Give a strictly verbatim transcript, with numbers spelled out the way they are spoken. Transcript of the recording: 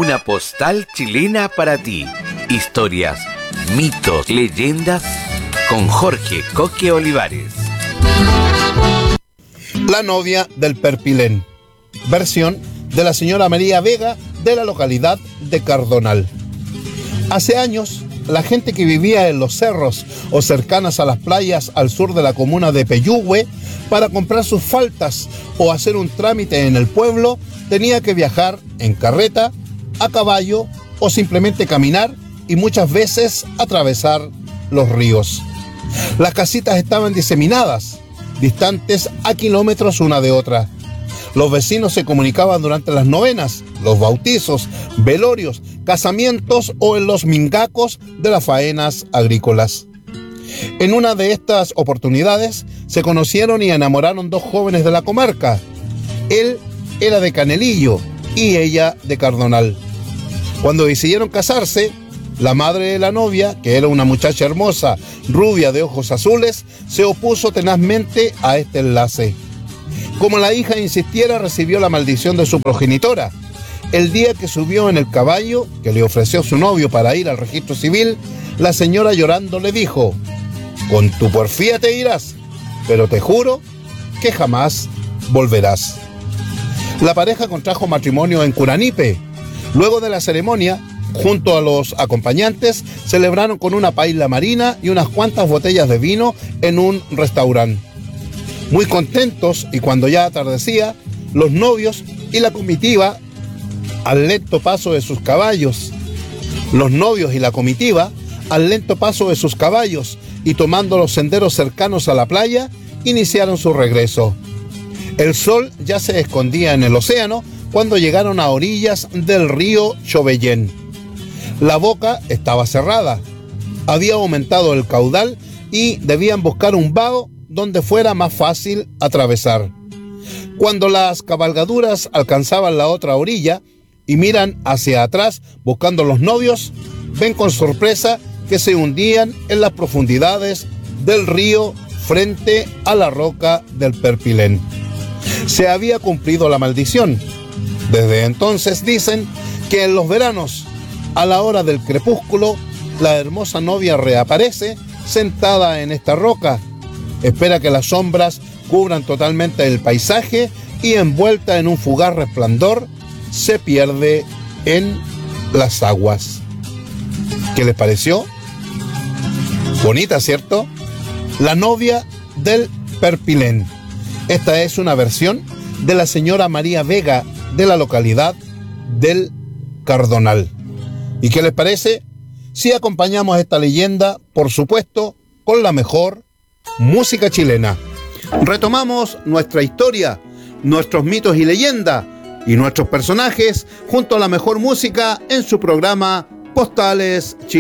Una postal chilena para ti. Historias, mitos, leyendas con Jorge Coque Olivares. La novia del Perpilén. Versión de la señora María Vega de la localidad de Cardonal. Hace años, la gente que vivía en los cerros o cercanas a las playas al sur de la comuna de Peyúgue, para comprar sus faltas o hacer un trámite en el pueblo, tenía que viajar en carreta, a caballo o simplemente caminar y muchas veces atravesar los ríos. Las casitas estaban diseminadas, distantes a kilómetros una de otra. Los vecinos se comunicaban durante las novenas, los bautizos, velorios, casamientos o en los mingacos de las faenas agrícolas. En una de estas oportunidades se conocieron y enamoraron dos jóvenes de la comarca. Él era de Canelillo y ella de Cardonal. Cuando decidieron casarse, la madre de la novia, que era una muchacha hermosa, rubia de ojos azules, se opuso tenazmente a este enlace. Como la hija insistiera, recibió la maldición de su progenitora. El día que subió en el caballo que le ofreció su novio para ir al registro civil, la señora llorando le dijo: «Con tu porfía te irás, pero te juro que jamás volverás». La pareja contrajo matrimonio en Curanipe. Luego de la ceremonia, junto a los acompañantes, celebraron con una paila marina y unas cuantas botellas de vino en un restaurante. Muy contentos, y cuando ya atardecía, los novios y la comitiva, al lento paso de sus caballos, los novios y la comitiva, al lento paso de sus caballos y tomando los senderos cercanos a la playa, iniciaron su regreso. El sol ya se escondía en el océano cuando llegaron a orillas del río Chovellén. La boca estaba cerrada, había aumentado el caudal y debían buscar un vado donde fuera más fácil atravesar. Cuando las cabalgaduras alcanzaban la otra orilla y miran hacia atrás buscando los novios, ven con sorpresa que se hundían en las profundidades del río frente a la roca del Perpilén. Se había cumplido la maldición. Desde entonces dicen que en los veranos, a la hora del crepúsculo, la hermosa novia reaparece sentada en esta roca. Espera que las sombras cubran totalmente el paisaje y, envuelta en un fugaz resplandor, se pierde en las aguas. ¿Qué les pareció? Bonita, ¿cierto? La novia del Perpilén. Esta es una versión de la señora María Vega de la localidad del Cardonal. ¿Y qué les parece si acompañamos esta leyenda, por supuesto, con la mejor música chilena? Retomamos nuestra historia, nuestros mitos y leyendas y nuestros personajes junto a la mejor música en su programa Postales Chilenas.